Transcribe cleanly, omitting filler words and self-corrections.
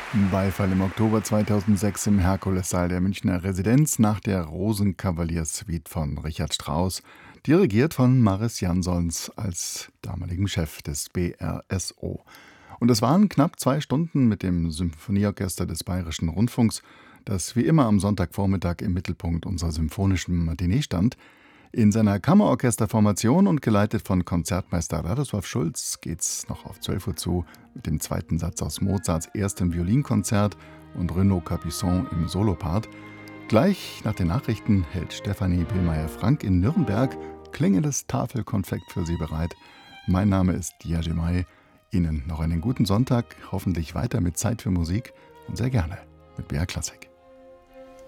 Beifall im Oktober 2006 im Herkulessaal der Münchner Residenz nach der Rosenkavalierssuite von Richard Strauss, dirigiert von Maris Jansons als damaligen Chef des BRSO. Und es waren knapp 2 Stunden mit dem Symphonieorchester des Bayerischen Rundfunks, das wie immer am Sonntagvormittag im Mittelpunkt unserer symphonischen Matinee stand. In seiner Kammerorchesterformation und geleitet von Konzertmeister Radoslav Schulz geht's noch auf 12 Uhr zu mit dem zweiten Satz aus Mozarts erstem Violinkonzert und Renaud Capuçon im Solopart. Gleich nach den Nachrichten hält Stefanie Billmeier-Frank in Nürnberg klingendes Tafelkonfekt für Sie bereit. Mein Name ist Jerzy May. Ihnen noch einen guten Sonntag, hoffentlich weiter mit Zeit für Musik und sehr gerne mit BR Klassik.